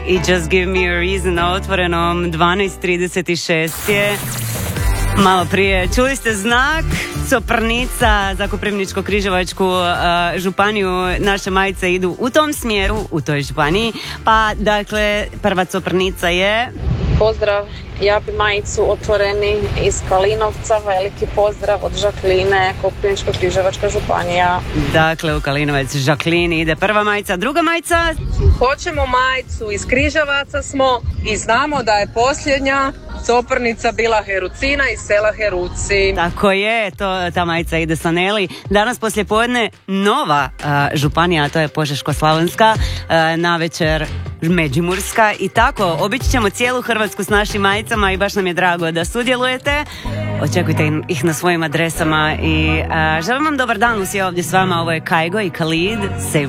I Just Give Me a Reason na Otvorenom 12:36 je. Malo prije čuli ste Znak, Coprnica za Koprivničko-križevačku županiju. Naše majice idu u tom smjeru, u toj županiji. Pa dakle, prva Coprnica je... Pozdrav, ja bi majicu Otvoreni iz Kalinovca, veliki pozdrav od Žakline, Koprivničko-križevačka županija. Dakle, u Kalinovac Žaklini ide prva majica, druga majica? Hoćemo majicu, iz Križevaca smo i znamo da je posljednja Coprnica bila Herucina iz sela Heruci. Tako je, ta majica ide sa Neli. Danas poslijepodne nova županija, a to je Požeško-slavonska, navečer Međimurska i tako, obići ćemo cijelu Hrvatsku s našim majicama i baš nam je drago da sudjelujete. Očekujte ih na svojim adresama i želim vam dobar dan, Lucija ovdje s vama, ovo je Kaigo i Khalid, Save